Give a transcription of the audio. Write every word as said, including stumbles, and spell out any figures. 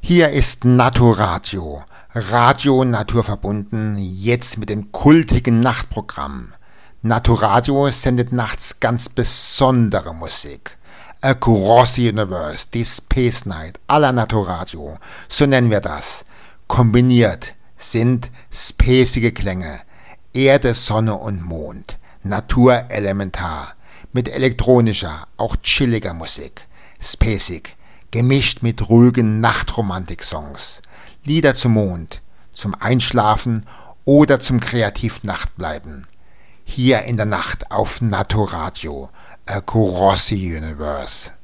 Hier ist Naturradio, Radio naturverbunden, jetzt mit dem kultigen Nachtprogramm. Naturradio sendet nachts ganz besondere Musik. Across the Universe, die Space Night aller Naturradio, so nennen wir das. Kombiniert sind spacige Klänge, Erde, Sonne und Mond, Natur elementar, mit elektronischer, auch chilliger Musik, spacig, gemischt mit ruhigen Nachtromantik-Songs, Lieder zum Mond, zum Einschlafen oder zum Kreativ-Nachtbleiben. Hier in der Nacht auf Naturradio, Across the Universe.